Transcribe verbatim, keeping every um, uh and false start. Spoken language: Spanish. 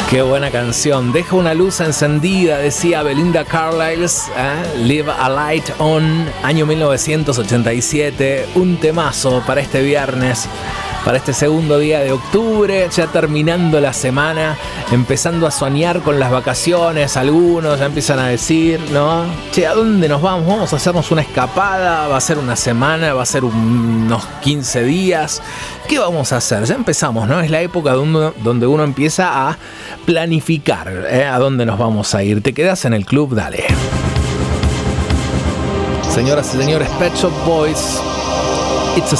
Qué buena canción. Deja una luz encendida, decía Belinda Carlisle. ¿eh? Leave a Light On, año mil novecientos ochenta y siete. Un temazo para este viernes, para este segundo día de octubre, ya terminando la semana, empezando a soñar con las vacaciones. Algunos ya empiezan a decir, ¿no? Che, ¿a dónde nos vamos? Vamos a hacernos una escapada. Va a ser una semana, va a ser un, unos quince días. ¿Qué vamos a hacer? Ya empezamos, ¿no? Es la época donde, donde uno empieza a planificar, ¿eh? A dónde nos vamos a ir. ¿Te quedas en el club? Dale. Señoras y señores, Pet Shop Boys.